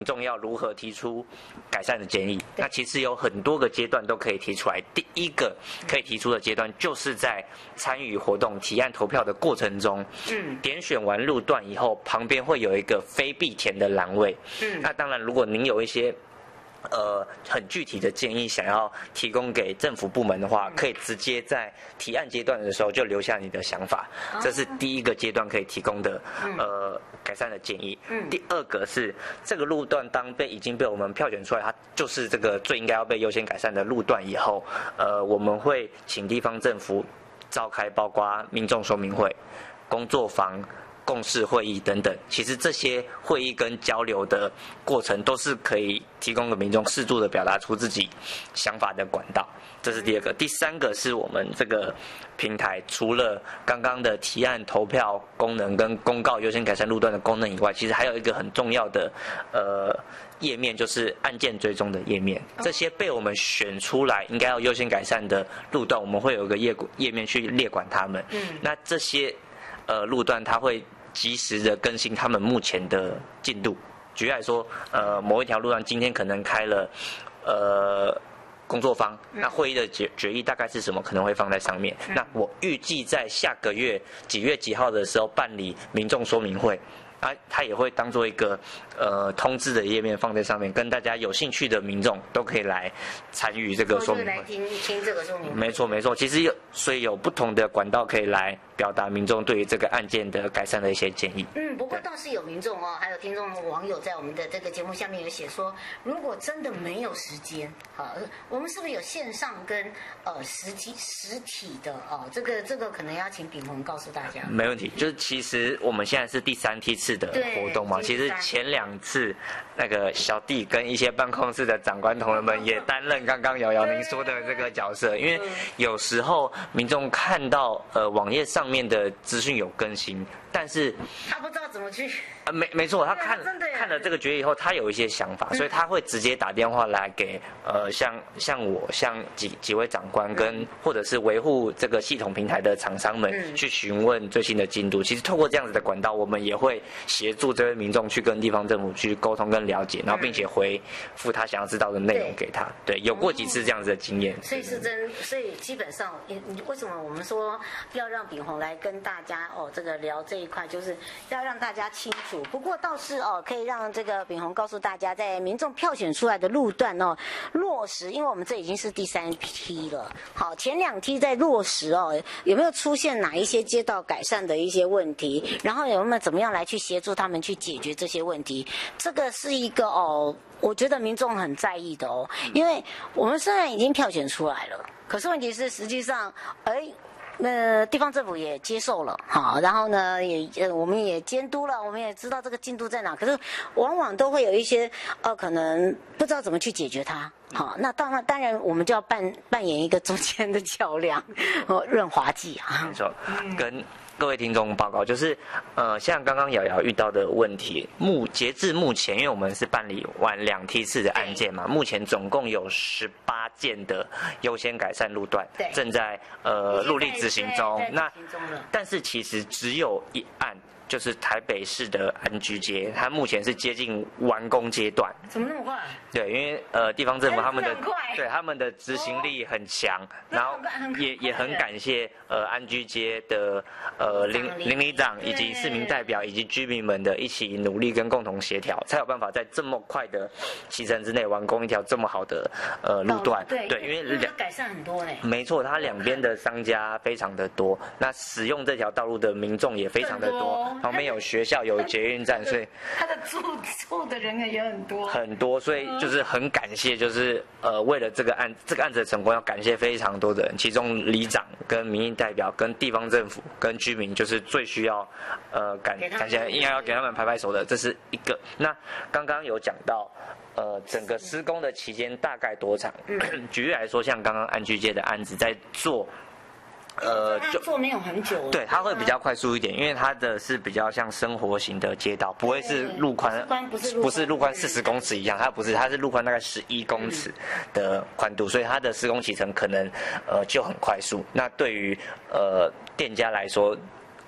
众要如何提出改善的建议？那其实有很多个阶段都可以提出来。第一个可以提出的阶段，就是在参与活动、提案投票的过程中，点选完路段以后，旁边会有一个非必填的栏位。那当然，如果您有一些很具体的建议想要提供给政府部门的话，可以直接在提案阶段的时候就留下你的想法，这是第一个阶段可以提供的改善的建议。第二个是这个路段已经被我们票选出来，它就是这个最应该要被优先改善的路段以后，我们会请地方政府召开包括民众说明会、工作坊、共识会议等等，其实这些会议跟交流的过程都是可以提供给民众适度的表达出自己想法的管道，这是第二个。第三个是我们这个平台除了刚刚的提案投票功能跟公告优先改善路段的功能以外，其实还有一个很重要的页面，就是案件追踪的页面。这些被我们选出来应该要优先改善的路段，我们会有一个页面去列管它们。那这些路段它会及时的更新他们目前的进度。举例来说，某一条路段今天可能开了工作坊，那会议的决议大概是什么，可能会放在上面。那我预计在下个月几月几号的时候办理民众说明会。它也会当做一个通知的页面放在上面，跟大家有兴趣的民众都可以来参与这个说明会。 来听这个说明会。 没错，其实所以有不同的管道可以来表达民众对于这个案件的改善的一些建议。 不过倒是有民众还有听众网友在我们的这个节目下面有写说，如果真的没有时间，我们是不是有线上跟实体的这个可能要请秉宏告诉大家。 没问题，就是其实我们现在是第3梯次的活动嘛，其实前2次那个小弟跟一些办公室的长官同仁们也担任刚刚瑶瑶您说的这个角色，因为有时候民众看到网页上面的资讯有更新，但是他不知道怎么去。 没错，他看了这个决议以后，他有一些想法，所以他会直接打电话来给像我几位长官跟或者是维护这个系统平台的厂商们去询问最新的进度。其实透过这样子的管道，我们也会协助这位民众去跟地方政府去沟通跟了解，然后并且回复他想要知道的内容给他。对，有过几次这样子的经验。 所以基本上，为什么我们说要让秉宏来跟大家这个聊这一块，就是要让大家清楚。不过倒是可以让这个秉宏告诉大家，在民众票选出来的路段落实，因为我们这已经是第3梯了。好，前2梯在落实有没有出现哪一些街道改善的一些问题？然后有没有怎么样来去协助他们去解决这些问题？这个是一个我觉得民众很在意的因为我们虽然已经票选出来了，可是问题是实际上地方政府也接受了，好，然后呢，我们也监督了，我们也知道这个进度在哪，可是往往都会有一些可能不知道怎么去解决它，好，那当然我们就要扮演一个中间的桥梁，润滑剂啊， 没错，跟各位听众报告，就是像刚刚瑶瑶遇到的问题，截至目前，因为我们是办理完2梯次的案件嘛，目前总共有18件的优先改善路段正在陆力执行中。但是其实只有一案，就是台北市的安居街，它目前是接近完工阶段。 怎么那么快？ 对，因为地方政府他们的执行力很强，然后也很感谢安居街的邻里长以及市民代表以及居民们的一起努力跟共同协调，才有办法在这么快的期程之内完工一条这么好的路段。 对，因为它改善很多嘞。 没错，它两边的商家非常的多，那使用这条道路的民众也非常的多，旁边有学校有捷运站，所以它的住的人也很多， 所以就是很感谢，就是为了这个案子的成功，要感谢非常多的人，其中里长跟民意代表跟地方政府跟居民就是最需要感谢，应该要给他们拍拍手的，这是一个。那刚刚有讲到整个施工的期间大概多长？举例来说，像刚刚安居街的案子在做。 就做没有很久， 对，它会比较快速一点，因为它的是比较像生活型的街道，不会是路宽，不是路宽40公尺一样，它是路宽大概11公尺的宽度，所以它的施工期程可能就很快速。那对于店家来说，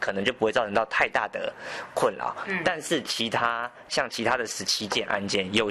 可能就不会造成到太大的困扰。但是其他的17件案件，有